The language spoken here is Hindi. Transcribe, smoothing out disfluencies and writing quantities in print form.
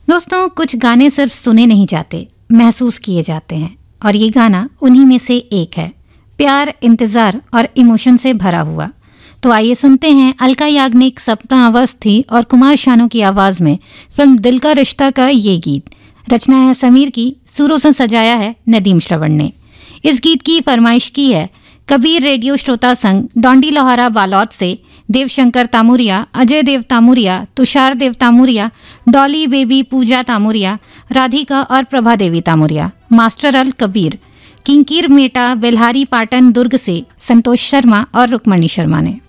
दोस्तों, कुछ गाने सिर्फ सुने नहीं जाते, महसूस किए जाते हैं, और ये गाना उन्हीं में से एक है। प्यार, इंतज़ार और इमोशन से भरा हुआ। तो आइए सुनते हैं अलका याग्निक, सपना अवस्थी और कुमार शानू की आवाज़ में फिल्म दिल का रिश्ता का ये गीत। रचना है समीर की, सुरों से सजाया है नदीम श्रवण ने। इस गीत की फरमाइश की है कबीर रेडियो श्रोता संघ, डोंडी लोहारा बालौद से देवशंकर तामुरिया, अजय देव तामुरिया, तुषार देव तामुरिया, डॉली बेबी पूजा तामुरिया, राधिका और प्रभा देवी तामुरिया। मास्टर अल कबीर, किंकीर मेटा, बेल्हारी पाटन दुर्ग से संतोष शर्मा और रुक्मणी शर्मा ने।